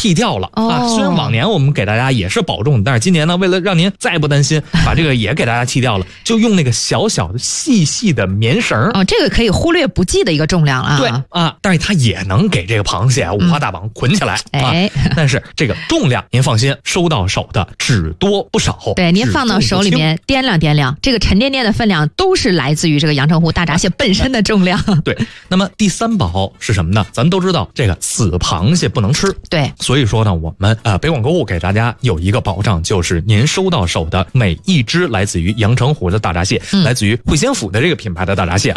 剔掉了啊。虽然往年我们给大家也是保重，但是今年呢，为了让您再不担心，把这个也给大家剔掉了，就用那个小小的细细的棉绳。 这个可以忽略不计的一个重量了。 对啊，但是它也能给这个螃蟹五花大绑捆起来啊。但是这个重量您放心，收到手的只多不少。 对，您放到手里面掂量掂量，这个沉甸甸的分量都是来自于这个阳澄湖大闸蟹本身的重量。 对，那么第三宝是什么呢？咱们都知道这个死螃蟹不能吃。 对， 所以说呢，我们北广购物给大家有一个保障，就是您收到手的每一只来自于阳澄湖的大闸蟹，来自于会仙府的这个品牌的大闸蟹